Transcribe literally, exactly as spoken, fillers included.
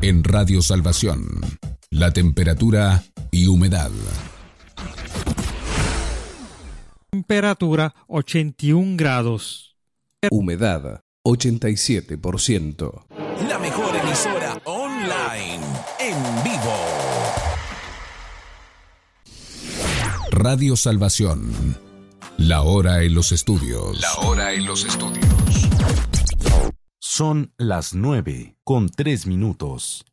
En Radio Salvación, la temperatura y humedad. Temperatura ochenta y un grados. Humedad ochenta y siete por ciento. La mejor emisora online, en vivo. Radio Salvación. La hora en los estudios. La hora en los estudios. Son las nueve con tres minutos.